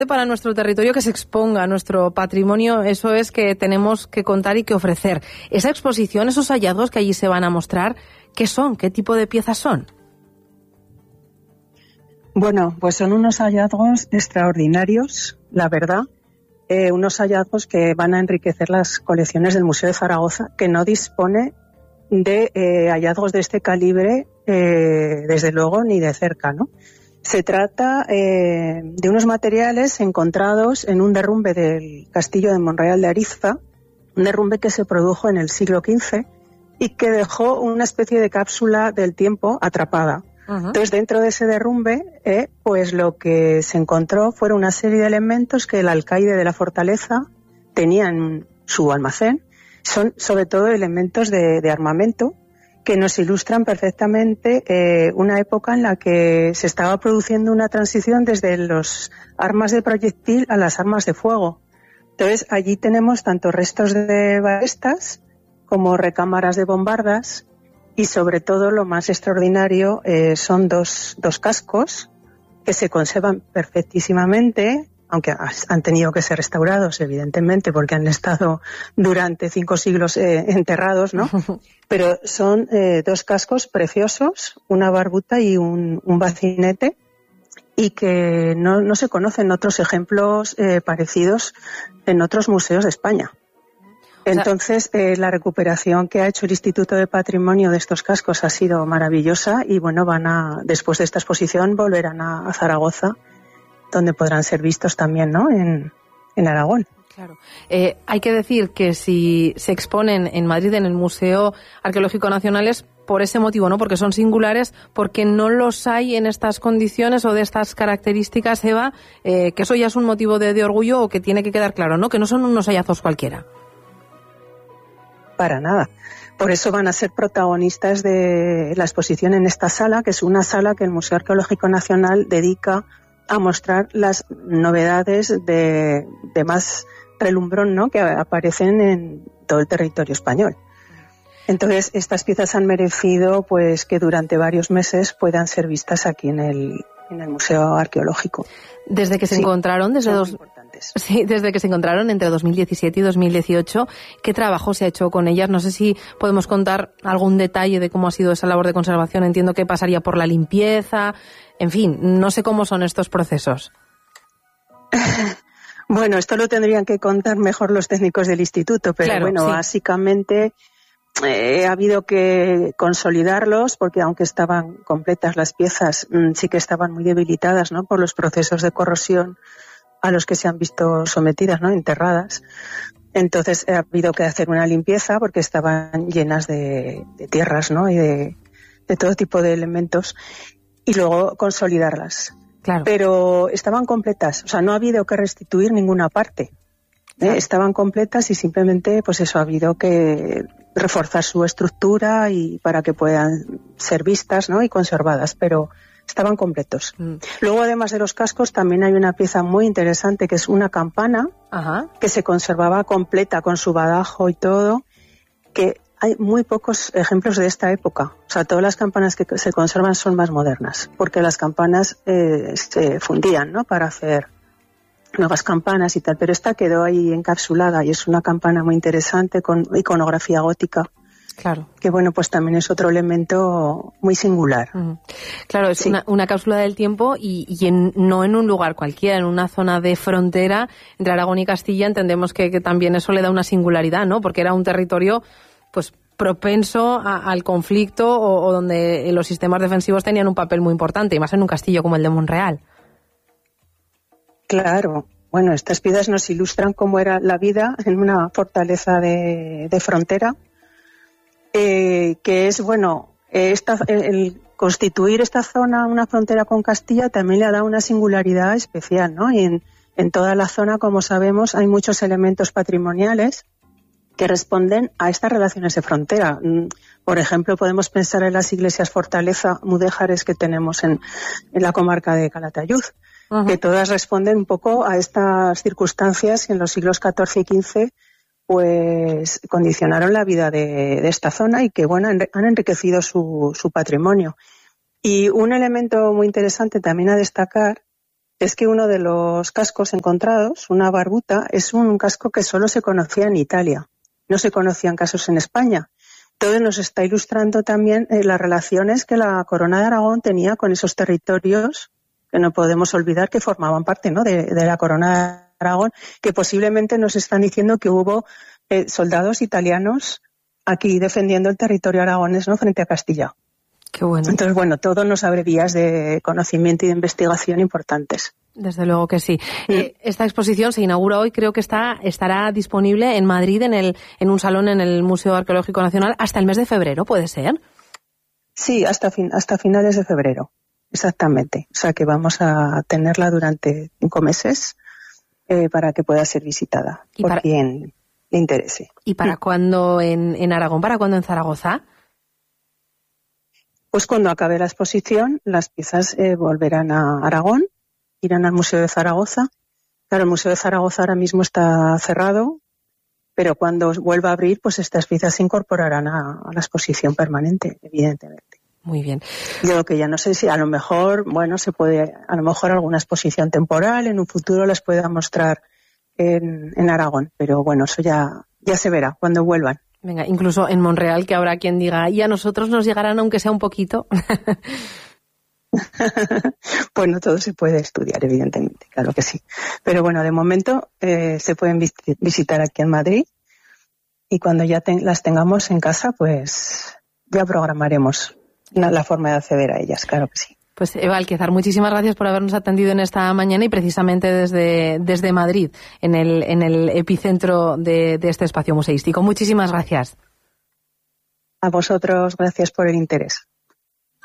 Para nuestro territorio que se exponga, nuestro patrimonio, eso es que tenemos que contar y que ofrecer. Esa exposición, esos hallazgos que allí se van a mostrar, ¿qué son? ¿Qué tipo de piezas son? Bueno, pues son unos hallazgos extraordinarios, la verdad. Unos hallazgos que van a enriquecer las colecciones del Museo de Zaragoza, que no dispone de hallazgos de este calibre, desde luego, ni de cerca, ¿no? Se trata de unos materiales encontrados en un derrumbe del castillo de Monreal de Arizpa, un derrumbe que se produjo en el siglo XV y que dejó una especie de cápsula del tiempo atrapada. Uh-huh. Entonces, dentro de ese derrumbe, pues lo que se encontró fueron una serie de elementos que el alcaide de la fortaleza tenía en su almacén. Son sobre todo elementos de armamento que nos ilustran perfectamente una época en la que se estaba produciendo una transición desde las armas de proyectil a las armas de fuego. Entonces, allí tenemos tanto restos de ballestas como recámaras de bombardas y, sobre todo, lo más extraordinario son dos cascos que se conservan perfectísimamente, aunque han tenido que ser restaurados, evidentemente, porque han estado durante 5 siglos enterrados, ¿no? Pero son dos cascos preciosos, una barbuta y un bacinete, y que no se conocen otros ejemplos parecidos en otros museos de España. Entonces, la recuperación que ha hecho el Instituto de Patrimonio de estos cascos ha sido maravillosa y, bueno, después de esta exposición, volverán a Zaragoza, donde podrán ser vistos también, ¿no?, en Aragón. Claro. Hay que decir que si se exponen en Madrid, en el Museo Arqueológico Nacional, es por ese motivo, ¿no?, porque son singulares, porque no los hay en estas condiciones o de estas características, Eva, que eso ya es un motivo de orgullo o que tiene que quedar claro, ¿no?, que no son unos hallazgos cualquiera. Para nada. Por eso van a ser protagonistas de la exposición en esta sala, que es una sala que el Museo Arqueológico Nacional dedica a mostrar las novedades de más relumbrón, ¿no?, que aparecen en todo el territorio español. Entonces, estas piezas han merecido, pues, que durante varios meses puedan ser vistas aquí en el Museo Arqueológico. Desde que se encontraron, desde que se encontraron entre 2017 y 2018, ¿qué trabajo se ha hecho con ellas? No sé si podemos contar algún detalle de cómo ha sido esa labor de conservación. Entiendo que pasaría por la limpieza. En fin, no sé cómo son estos procesos. Bueno, esto lo tendrían que contar mejor los técnicos del instituto, pero claro, bueno, sí. Básicamente ha habido que consolidarlos porque aunque estaban completas las piezas, sí que estaban muy debilitadas, ¿no?, por los procesos de corrosión a los que se han visto sometidas, ¿no?, enterradas. Entonces ha habido que hacer una limpieza porque estaban llenas de tierras, ¿no?, y de todo tipo de elementos, y luego consolidarlas. Claro. Pero estaban completas, o sea, no ha habido que restituir ninguna parte. Claro. Estaban completas y simplemente, pues eso, ha habido que reforzar su estructura y para que puedan ser vistas, ¿no?, y conservadas, pero estaban completos. Luego, además de los cascos, también hay una pieza muy interesante que es una campana. Ajá. Que se conservaba completa con su badajo y todo, que hay muy pocos ejemplos de esta época. O sea, todas las campanas que se conservan son más modernas, porque las campanas se fundían, ¿no?, para hacer nuevas campanas y tal, pero esta quedó ahí encapsulada y es una campana muy interesante con iconografía gótica. Claro. Que bueno, pues también es otro elemento muy singular. Claro, es sí. una cápsula del tiempo y no en un lugar cualquiera, en una zona de frontera entre Aragón y Castilla. Entendemos que también eso le da una singularidad, ¿no?, porque era un territorio pues propenso al conflicto o donde los sistemas defensivos tenían un papel muy importante, y más en un castillo como el de Monreal. Claro. Bueno, estas piezas nos ilustran cómo era la vida en una fortaleza de frontera, que es, bueno, el constituir esta zona una frontera con Castilla también le ha dado una singularidad especial, ¿no? Y en toda la zona, como sabemos, hay muchos elementos patrimoniales que responden a estas relaciones de frontera. Por ejemplo, podemos pensar en las iglesias fortaleza mudéjares que tenemos en la comarca de Calatayud, uh-huh, que todas responden un poco a estas circunstancias que en los siglos XIV y XV pues condicionaron la vida de esta zona y que, bueno, han enriquecido su patrimonio. Y un elemento muy interesante también a destacar es que uno de los cascos encontrados, una barbuta, es un casco que solo se conocía en Italia. No se conocían casos en España. Todo nos está ilustrando también las relaciones que la Corona de Aragón tenía con esos territorios que no podemos olvidar que formaban parte, ¿no?, de la Corona de Aragón, que posiblemente nos están diciendo que hubo soldados italianos aquí defendiendo el territorio aragonés, ¿no?, frente a Castilla. Qué bueno. Entonces, bueno, todo nos abre vías de conocimiento y de investigación importantes. Desde luego que sí. Esta exposición se inaugura hoy, creo que estará disponible en Madrid en un salón en el Museo Arqueológico Nacional hasta el mes de febrero, ¿puede ser? Sí, hasta finales de febrero, exactamente. O sea que vamos a tenerla durante 5 meses para que pueda ser visitada por quien le interese. ¿Y para cuándo en Aragón? ¿Para cuándo en Zaragoza? Pues cuando acabe la exposición, las piezas volverán a Aragón, irán al Museo de Zaragoza. Claro, el Museo de Zaragoza ahora mismo está cerrado, pero cuando vuelva a abrir, pues estas piezas se incorporarán a la exposición permanente, evidentemente. Muy bien. Yo que ya no sé si a lo mejor, a lo mejor alguna exposición temporal en un futuro las pueda mostrar en Aragón, pero bueno, eso ya se verá cuando vuelvan. Venga, incluso en Monreal, que habrá quien diga, y a nosotros nos llegarán aunque sea un poquito. Bueno, todo se puede estudiar, evidentemente, claro que sí. Pero bueno, de momento se pueden visitar aquí en Madrid y cuando ya las tengamos en casa, pues ya programaremos la forma de acceder a ellas, claro que sí. Pues Eva Alquezar, muchísimas gracias por habernos atendido en esta mañana y precisamente desde Madrid, en el epicentro de este espacio museístico. Muchísimas gracias. A vosotros, gracias por el interés.